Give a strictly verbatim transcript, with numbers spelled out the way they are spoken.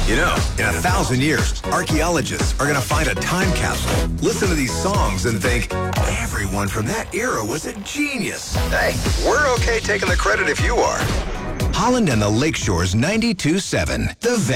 You know, in a thousand years, archaeologists are going to find a time capsule, listen to these songs, and think, everyone from that era was a genius. Hey, we're okay taking the credit if you are. Holland and the Lakeshore's ninety-two point seven, The Van.